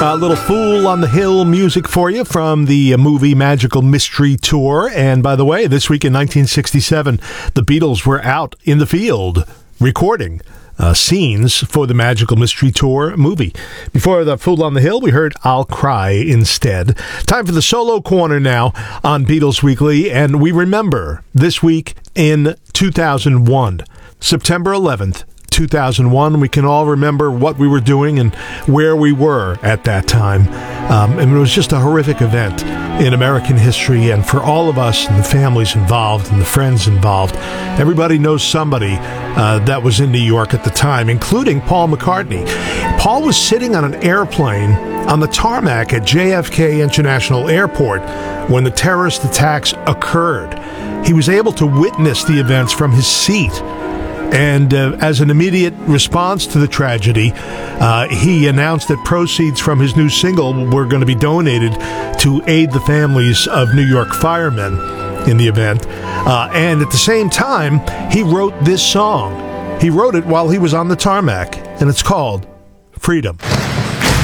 A little Fool on the Hill music for you from the movie Magical Mystery Tour. And by the way, this week in 1967, the Beatles were out in the field recording scenes for the Magical Mystery Tour movie. Before the Fool on the Hill, we heard I'll Cry instead. Time for the solo corner now on Beatles Weekly. And we remember this week in 2001, September 11th, 2001. We can all remember what we were doing and where we were at that time. And it was just a horrific event in American history, and for all of us and the families involved and the friends involved. Everybody knows somebody that was in New York at the time, including Paul McCartney. Paul was sitting on an airplane on the tarmac at JFK International Airport when the terrorist attacks occurred. He was able to witness the events from his seat. And as an immediate response to the tragedy, he announced that proceeds from his new single were going to be donated to aid the families of New York firemen in the event. And at the same time, he wrote this song. He wrote it while he was on the tarmac, and it's called Freedom.